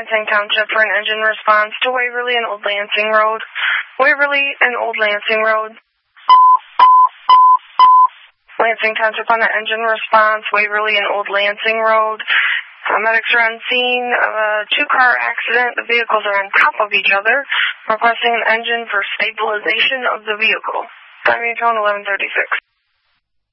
Lansing Township for an engine response to Waverly and Old Lansing Road. Waverly and Old Lansing Road. Lansing Township on the engine response, Waverly and Old Lansing Road. Medics are on scene of a two-car accident. The vehicles are on top of each other, requesting an engine for stabilization of the vehicle. Time tone 11:36.